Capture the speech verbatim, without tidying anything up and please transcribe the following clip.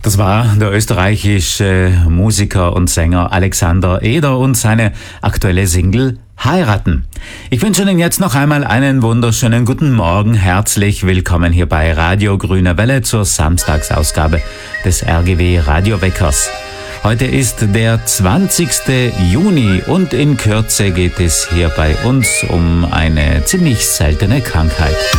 Das war der österreichische Musiker und Sänger Alexander Eder und seine aktuelle Single Heiraten. Ich wünsche Ihnen jetzt noch einmal einen wunderschönen guten Morgen. Herzlich willkommen hier bei Radio Grüne Welle zur Samstagsausgabe des R G W Radioweckers. Heute ist der zwanzigste Juni und in Kürze geht es hier bei uns um eine ziemlich seltene Krankheit.